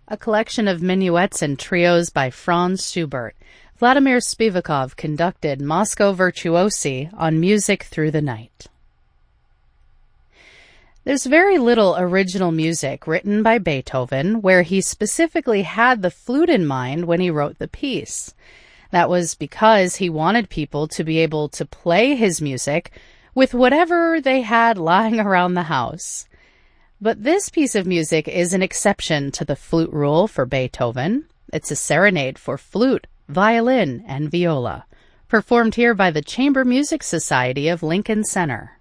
a collection of minuets and trios by Franz Schubert. Vladimir Spivakov conducted Moscow Virtuosi on Music Through the Night. There's very little original music written by Beethoven where he specifically had the flute in mind when he wrote the piece. That was because he wanted people to be able to play his music with whatever they had lying around the house. But this piece of music is an exception to the flute rule for Beethoven. It's a serenade for flute, violin, and viola, performed here by the Chamber Music Society of Lincoln Center.